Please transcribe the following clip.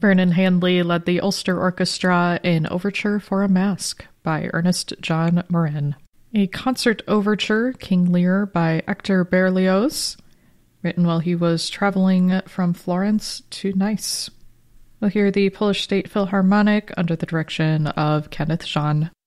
Vernon Handley led the Ulster Orchestra in Overture for a Mask by Ernest John Morin. A concert overture, King Lear, by Hector Berlioz, written while he was traveling from Florence to Nice. We'll hear the Polish State Philharmonic under the direction of Kenneth Jean.